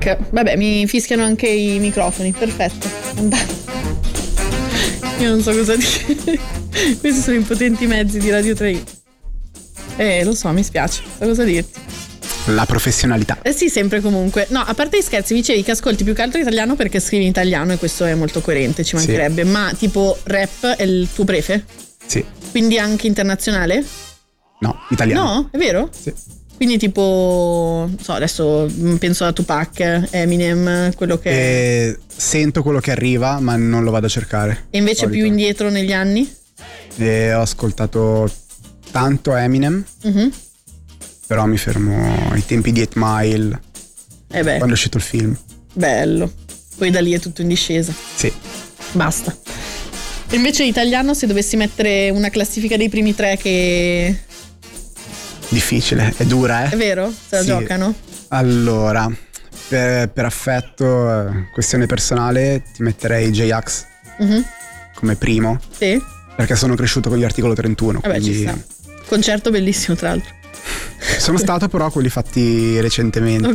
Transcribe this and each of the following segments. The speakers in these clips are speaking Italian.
Tac. Vabbè, mi fischiano anche i microfoni. Perfetto. Io non so cosa dire. Questi sono i potenti mezzi di Radio 3. Lo so, mi spiace. Non so cosa dirti. La professionalità. Sì, sempre comunque. No, a parte gli scherzi, mi dicevi che ascolti più che altro italiano perché scrivi in italiano e questo è molto coerente, ci mancherebbe. Sì. Ma tipo rap è il tuo prefe? Sì. Quindi anche internazionale? No, italiano. No? È vero? Sì. Quindi tipo, non so, adesso penso a Tupac, Eminem, quello che... Sento quello che arriva, ma non lo vado a cercare. E invece più indietro negli anni? Ho ascoltato tanto Eminem. Però mi fermo ai tempi di 8 Mile, quando è uscito il film. Bello. Poi da lì è tutto in discesa. Sì. Basta. E invece italiano, se dovessi mettere una classifica dei primi 3 che... Difficile, è dura, È vero? Se la giocano? Allora, per affetto, questione personale, ti metterei J-Ax come primo. Sì. Perché sono cresciuto con gli Articolo 31. Vabbè, quindi... ci sta. Concerto bellissimo, tra l'altro. Sono stato però quelli fatti recentemente.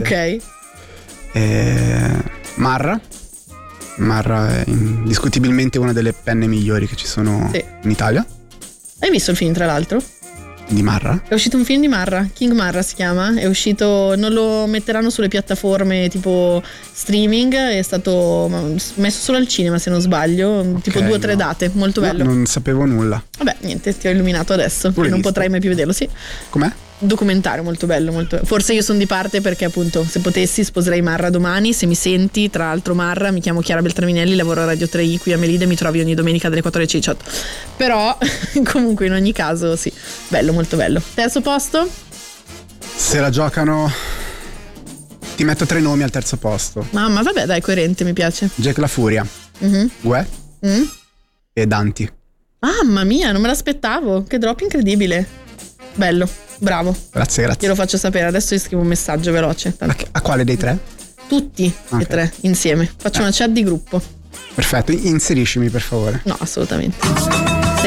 Ok. Marra è indiscutibilmente una delle penne migliori che ci sono in Italia. Hai visto il film, tra l'altro? Di Marra? È uscito un film di Marra, King Marra si chiama. È uscito, non lo metteranno sulle piattaforme tipo streaming, è stato messo solo al cinema se non sbaglio, tipo 2 o 3 date, molto bello. Non sapevo nulla. Vabbè, niente, ti ho illuminato adesso, che non potrai mai più vederlo, sì. Com'è? Documentario molto bello, forse io sono di parte perché appunto se potessi sposerei Marra domani. Se mi senti, tra l'altro Marra, mi chiamo Chiara Beltraminelli, lavoro a Radio 3i qui a Melide, mi trovi ogni domenica dalle 14:18. Però comunque in ogni caso sì, bello, molto bello. Terzo posto? Se la giocano ti metto 3 nomi al terzo posto. Ma vabbè, dai, coerente, mi piace. Jack La Furia, Gue e Danti. Mamma mia, non me l'aspettavo, che drop incredibile. Bello. Bravo. Grazie. Glielo faccio sapere, adesso gli scrivo un messaggio veloce. A quale dei 3? Tutti e 3 insieme. Faccio una chat di gruppo. Perfetto, inseriscimi per favore. No, assolutamente.